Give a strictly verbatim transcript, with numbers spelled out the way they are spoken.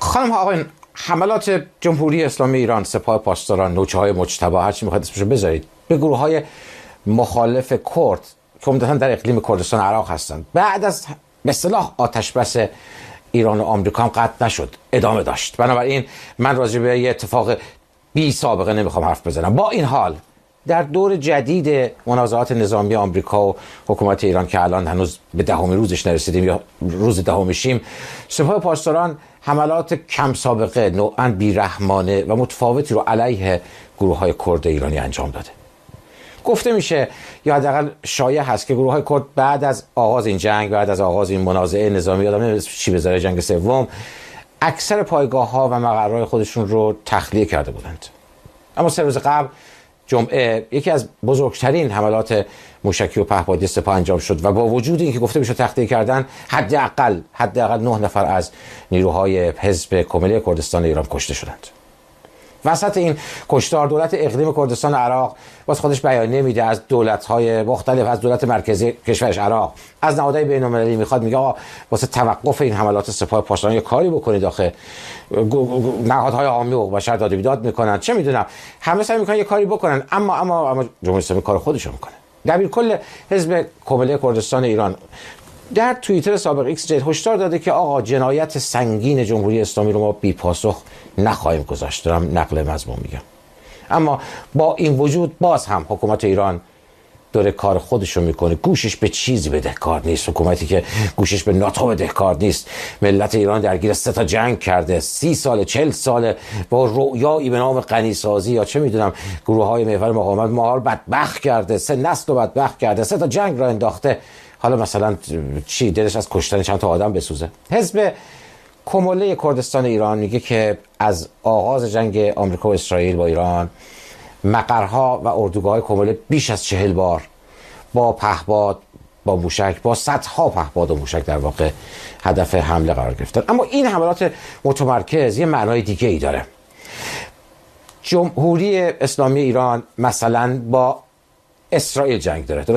خانم ها آقایان، حملات جمهوری اسلامی ایران، سپاه پاسداران، نوچه های مجتبی، هر چی میخواید اسمشو بذارید، به گروه های مخالف کرد که عمدتاً در اقلیم کردستان عراق هستند، بعد از به اصطلاح آتش بس ایران و آمریکا هم قطع نشد، ادامه داشت. بنابراین من راجع به یه اتفاق بی سابقه نمیخوام حرف بزنم. با این حال در دور جدید منازعات نظامی آمریکا و حکومت ایران که الان هنوز به دهمین روزش نرسیدیم یا روز دهمشیم، سپاه پاسداران حملات کم سابقه، نوعاً بیرحمانه و متفاوتی رو علیه گروه های کرد ایرانی انجام داده. گفته میشه یا حداقل شایع هست که گروه های کرد بعد از آغاز این جنگ، بعد از آغاز این منازعه نظامی، آدم نمی‌دونه چی بذاره، جنگ سوم، اکثر پایگاه ها و مقرهای خودشون رو تخلیه کرده بودند. اما سه روز قبل جمعه یکی از بزرگترین حملات موشکی و پهپادی سپاه انجام شد و با وجود اینکه گفته میشه تخلیه کردن، حداقل حداقل نه نفر از نیروهای حزب کملی کردستان ایران کشته شدند. وسط این کشتار دولت اقلیم کردستان عراق واسه خودش بیانیه میده، از دولت‌های مختلف، از دولت مرکزی کشورش عراق، از نهادهای بین‌المللی میخواد، میگه آقا واسه توقف این حملات سپاه پاسداران یه کاری بکنید. آخه نهادهای عامی و بشر داد و بیداد میکنن، چه میدونم، همه سعی میکنن یه کاری بکنن، اما اما اما جمهوری اسلامی کار خودشو میکنه. دبیر کل حزب کملی کردستان ایران در توییتر سابق ایکس جدید هشدار داده که آقا جنایت سنگین جمهوری اسلامی رو ما بی پاسخ نخواهیم گذاشت. دارم نقل مضمون میگم. اما با این وجود باز هم حکومت ایران داره کار خودش رو میکنه، گوشش به چیزی بدهکار نیست. حکومتی که گوشش به ناتو بدهکار نیست. ملت ایران درگیر سه تا جنگ کرده، سی سال چل سال با رؤیایی به نام غنیسازی یا چه میدونم گروه های محور مقاومت ما رو بدبخت کرده، سه نسل رو بدبخت کرده، سه تا جنگ را انداخته. حالا مثلا چی دلش از کشتن چند تا آدم بسوزه؟ حزب کمله کردستان ایران میگه که از آغاز جنگ آمریکا و اسرائیل با ایران، مقرها و اردوگاه‌های کمله بیش از چهل بار با پهپاد، با موشک، با صدها پهپاد و موشک در واقع هدف حمله قرار گرفتن. اما این حملات متمرکز یه معنای دیگه ای داره. جمهوری اسلامی ایران مثلا با اسرائیل جنگ داره،